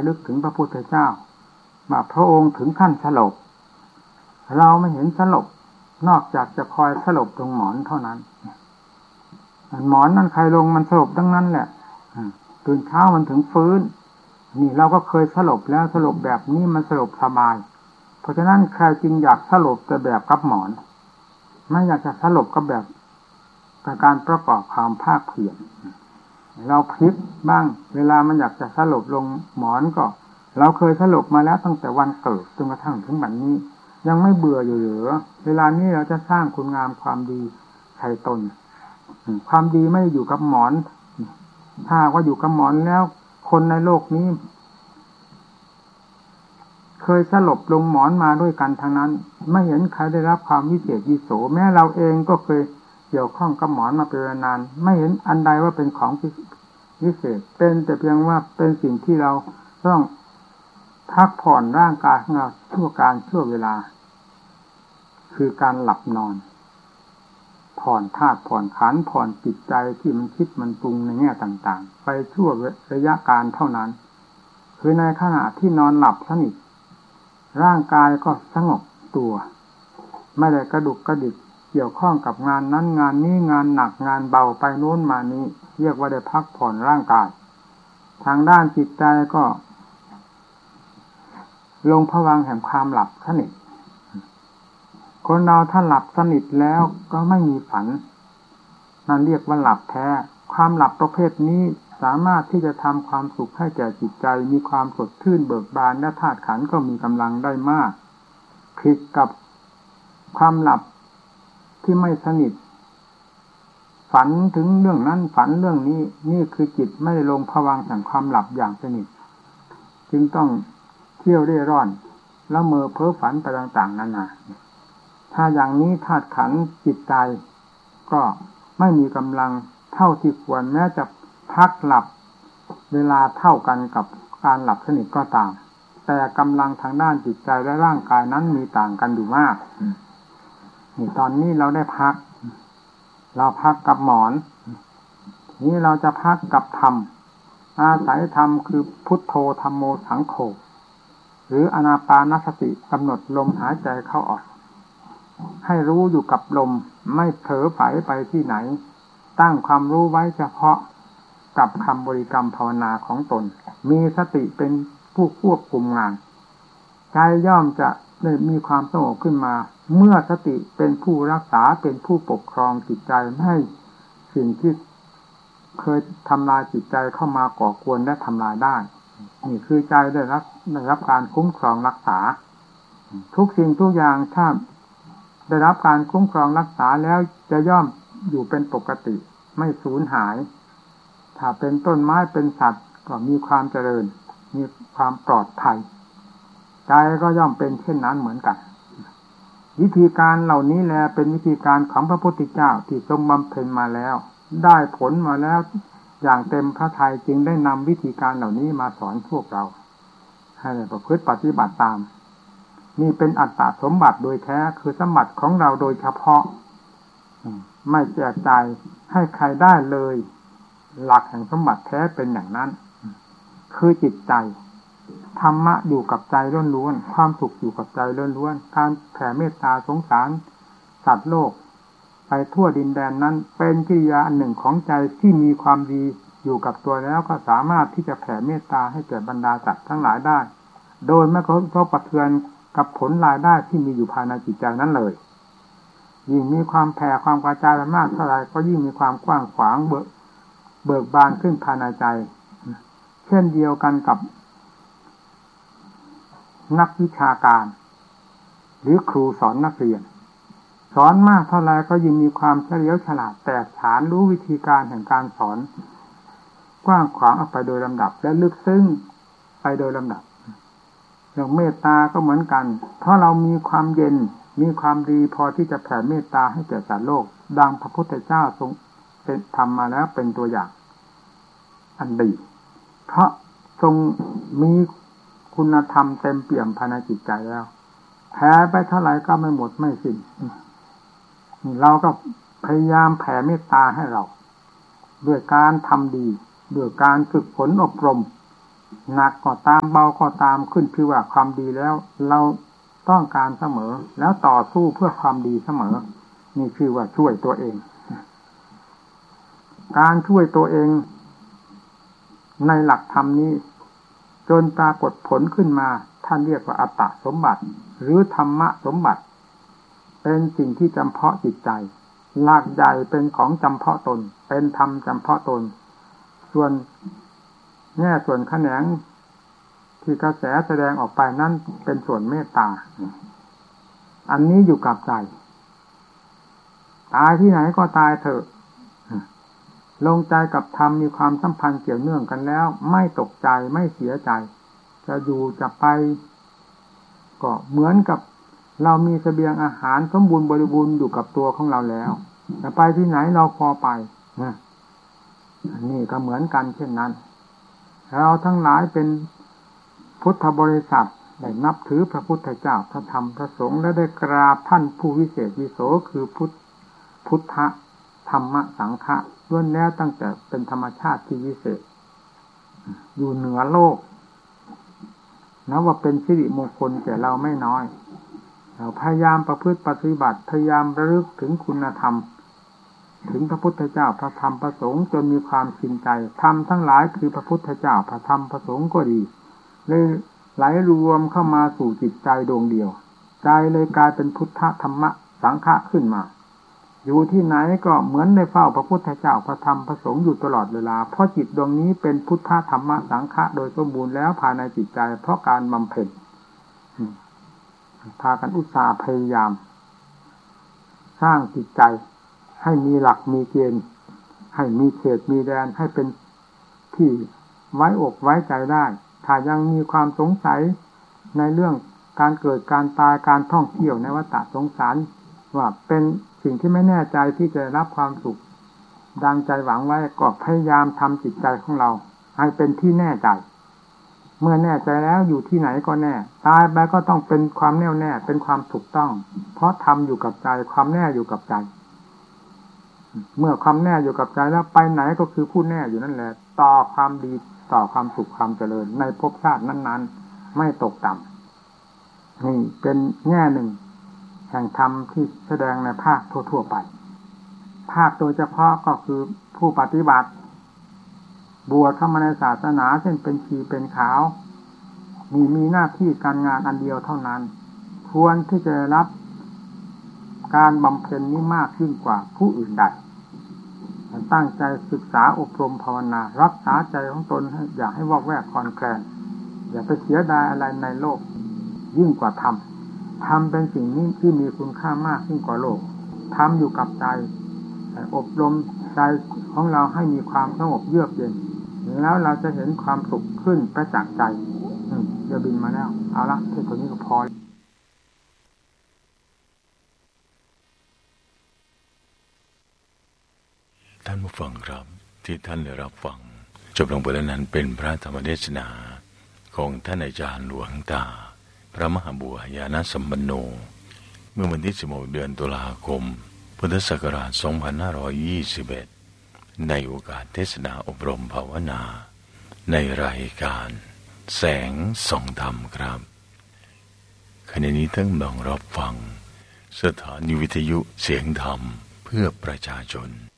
ลึกถึงพระพุทธเจ้าว่าพระองค์ถึงขั้นสลบเราไม่เห็นสลบนอกจากจะคอยสลบตรงหมอนเท่านั้นหมอนนั้นใครลงมันสลบทั้งนั้นแหละตื่นเช้ามันถึงฟื้นนี่เราก็เคยสลบแล้วสลบแบบนี้มันสลบสบายเพราะฉะนั้นใครจึงอยากสลบแต่แบบกับหมอนไม่อยากจะสลบกับแบบการประกอบความภาคเพียรเราพลิกบ้างเวลามันอยากจะสลบลงหมอนก็เราเคยสลบมาแล้วตั้งแต่วันเกิดจนกระทั่งถึงบัดนี้ยังไม่เบื่ออยู่หรือเวลานี้เราจะสร้างคุณงามความดีใส่ตนความดีไม่อยู่กับหมอนถ้าว่าอยู่กับหมอนแล้วคนในโลกนี้เคยสลบลงหมอนมาด้วยกันทั้งนั้นไม่เห็นใครได้รับความวิเศษวิโสแม้เราเองก็เคยเกี่ยวข้องกับหมอนมาเป็นเวลานานไม่เห็นอันใดว่าเป็นของวิเศษเป็นแต่เพียงว่าเป็นสิ่งที่เราต้องพักผ่อนร่างกายของเราชั่วการชั่วเวลาคือการหลับนอนผ่อนธาตุผ่อนขันผ่อนจิตใจที่มันคิดมันปรุงในแง่ต่างๆไปชั่วระยะการเท่านั้นคือในขณะที่นอนหลับสนิทร่างกายก็สงบตัวไม่ได้กระดุกกระดิกเกี่ยวข้องกับงานนั้นงานนี้งานหนักงานเบาไปโน้นมานี้เรียกว่าได้พักผ่อนร่างกายทางด้านจิตใจก็ลงภวังค์แห่งความหลับสนิทคนเราถ้าหลับสนิทแล้วก็ไม่มีฝันนั่นเรียกว่าหลับแท้ความหลับประเภทนี้สามารถที่จะทำความสุขให้แก่จิตใจมีความสดชื่นเบิกบานและธาตุขันธ์ก็มีกำลังได้มากผิดกับความหลับที่ไม่สนิทฝันถึงเรื่องนั้นฝันเรื่องนี้นี่คือจิตไม่ลงภวังค์แห่งความหลับอย่างสนิทจึงต้องเที่ยวเร่ร่อนแล้วเมอเพ้อฝันไปต่างๆนานาถ้าอย่างนี้ธาตุขันธ์จิตใจก็ไม่มีกำลังเท่าที่ควรแม้จะพักหลับเวลาเท่ากันกับการหลับสนิทก็ตามแต่กำลังทางด้านจิตใจและร่างกายนั้นมีต่างกันอยู่มากนี่ตอนนี้เราได้พักเราพักกับหมอนนี้เราจะพักกับธรรมอาศัยธรรมคือพุทโธธัมโมสังโฆหรืออานาปานสติกำหนดลมหายใจเข้าออกให้รู้อยู่กับลมไม่เผลอไผลไปที่ไหนตั้งความรู้ไว้เฉพาะกับคำบริกรรมภาวนาของตนมีสติเป็นผู้ควบคุมงานใจย่อมจะได้มีความสงบขึ้นมาเมื่อสติเป็นผู้รักษาเป็นผู้ปกครองจิตใจไม่ให้สิ่งที่เคยทำลายจิตใจเข้ามาก่อกวนและทำลายได้นี่คือใจได้รับการคุ้มครองรักษาทุกสิ่งทุกอย่างถ้าได้รับการคุ้มครองรักษาแล้วจะย่อมอยู่เป็นปกติไม่สูญหายถ้าเป็นต้นไม้เป็นสัตว์ก็มีความเจริญมีความปลอดภัยใจก็ย่อมเป็นเช่นนั้นเหมือนกันวิธีการเหล่านี้แลเป็นวิธีการของพระพุทธเจ้าที่ทรงบำเพ็ญมาแล้วได้ผลมาแล้วอย่างเต็มพระทัยจึงได้นำวิธีการเหล่านี้มาสอนพวกเราให้ประพฤติปฏิบัติตามนี่เป็นอัตตสมบัติโดยแท้คือสมบัติของเราโดยเฉพาะไม่แจกจ่ายให้ใครได้เลยหลักแห่งสมบัติแท้เป็นอย่างนั้นคือจิตใจธรรมะอยู่กับใจล้วนๆความสุขอยู่กับใจล้วนๆการแผ่เมตตาสงสารสัตว์โลกไปทั่วดินแดนนั้นเป็นกิริยาอันหนึ่งของใจที่มีความดีอยู่กับตัวแล้วก็สามารถที่จะแผ่เมตตาให้แก่บรรดาสัตว์ทั้งหลายได้โดยไม่กระทบกระเทือนกับผลรายได้ที่มีอยู่ภายในจิตใจนั้นเลยยิ่งมีความแผ่ความกระจายมากเท่าไรก็ยิ่งมีความกว้างขวางเบิกบานขึ้นภายในใจเช่นเดียวกันกับนักวิชาการหรือครูสอนนักเรียนสอนมากเท่าไรก็ยิ่งมีความเฉลียวฉลาดแตกฉานรู้วิธีการแห่งการสอนกว้างขวางออกไปโดยลำดับและลึกซึ้งไปโดยลำดับเรื่องเมตตาก็เหมือนกันเพราะเรามีความเย็นมีความดีพอที่จะแผ่เมตตาให้แก่สัตว์โลกดังพระพุทธเจ้าทรงเป็นทำมาแล้วเป็นตัวอย่างอันดีเพราะทรงมีคุณธรรมเต็มเปี่ยมภายในจิตใจแล้วแผ่ไปเท่าไหร่ก็ไม่หมดไม่สิ้นเราก็พยายามแผ่เมตตาให้เราด้วยการทำดีด้วยการฝึกฝนอบรมหนักก็ตามเบาก็ตามขึ้นคือว่าความดีแล้วเราต้องการเสมอแล้วต่อสู้เพื่อความดีเสมอนี่คือว่าช่วยตัวเองการช่วยตัวเองในหลักธรรมนี้จนปรากฏผลขึ้นมาท่านเรียกว่าอัตตสมบัติหรือธรรมะสมบัติเป็นสิ่งที่จำเพาะจิตใจหลักใหญ่เป็นของจำเพาะตนเป็นธรรมจำเพาะตนส่วนแง่ส่วนแขนงที่กระแสแสดงออกไปนั่นเป็นส่วนเมตตาอันนี้อยู่กับใจตายที่ไหนก็ตายเถอะลงใจกับธรรมมีความสัมพันธ์เกี่ยวเนื่องกันแล้วไม่ตกใจไม่เสียใจจะอยู่จะไปก็เหมือนกับเรามีเสบียงอาหารสมบูรณ์บริบูรณ์อยู่กับตัวของเราแล้วจะไปที่ไหนเราพอไปนี่ก็เหมือนกันเช่นนั้นเราทั้งหลายเป็นพุทธบริษัทได้นับถือพระพุทธเจ้าพระธรรมพระสงฆ์และได้กราบท่านผู้วิเศษวิโสคือพุทธธรรมสังฆะล้วนแล้วตั้งแต่เป็นธรรมชาติที่วิเศษอยู่เหนือโลกนับว่าเป็นสิริมงคลแก่เราไม่น้อยเราพยายามประพฤติปฏิบัติพยายามระลึกถึงคุณธรรมถึงพระพุทธเจ้าพระธรรมพระสงฆ์จนมีความชินใจธรรมทั้งหลายคือพระพุทธเจ้าพระธรรมพระสงฆ์ก็ดีเลยไหลรวมเข้ามาสู่จิตใจดวงเดียวใจเลยกลายเป็นพุทธธรรมสังฆะขึ้นมาอยู่ที่ไหนก็เหมือนได้เฝ้าพระพุทธเจ้าพระธรรมพระสงฆ์อยู่ตลอดเวลาเพราะจิตดวงนี้เป็นพุทธธรรมสังฆะโดยสมบูรณ์แล้วภายในจิตใจเพราะการบำเพ็ญพากันอุตสาห์พยายามสร้างจิตใจให้มีหลักมีเกณฑ์ให้มีเขตมีแดนให้เป็นที่ไว้อกไว้ใจได้ถ้ายังมีความสงสัยในเรื่องการเกิดการตายการท่องเที่ยวในวัฏสงสารว่าเป็นสิ่งที่ไม่แน่ใจที่จะรับความสุขดังใจหวังไว้ก็พยายามทำจิตใจของเราให้เป็นที่แน่ใจเมื่อแน่ใจแล้วอยู่ที่ไหนก็แน่ตายไปก็ต้องเป็นความแน่วแน่เป็นความถูกต้องเพราะทำอยู่กับใจความแน่อยู่กับใจเมื่อความแน่อยู่กับใจแล้วไปไหนก็คือผู้แน่อยู่นั่นแหละต่อความดีต่อความสุขความเจริญในภพชาตินั้นๆไม่ตกต่ำนี่เป็นแง่หนึ่งแห่งธรรมที่แสดงในภาคทั่วๆไปภาคโดยเฉพาะก็คือผู้ปฏิบัติบวชเข้ามาในศาสนาเช่นเป็นชีเป็นขาวมีหน้าที่การงานอันเดียวเท่านั้นควรที่จะรับการบำเพ็ญนี้มากยิ่งกว่าผู้อื่นใดตั้งใจศึกษาอบรมภาวนารักษาใจของตนอย่าให้วอกแวกคลอนแคลนอย่าไปเสียดายอะไรในโลกยิ่งกว่าธรรมเป็นสิ่งนี้ที่มีคุณค่ามากยิ่งกว่าโลกธรรมอยู่กับใจอบรมใจของเราให้มีความสงบเยือกเย็นแล้วเราจะเห็นความสุขขึ้นประจักษ์ใจเดี๋ยวบินมาแล้วเอาละเท่านี้ก็พอท่านผู้ฟังครับที่ท่านได้รับฟังจบลงไปแล้วนั้นเป็นพระธรรมเทศนาของท่านอาจารย์หลวงตาพระมหาบัวญาณสัมปันโนเมื่อวันที่16 เดือนตุลาคมพุทธศักราช 2521 ในโอกาสเทศนาอบรมภาวนาในรายการแสงส่องธรรมครับขณะนี้ท่านกำลังรับฟังสถานีวิทยุเสียงธรรมเพื่อประชาชน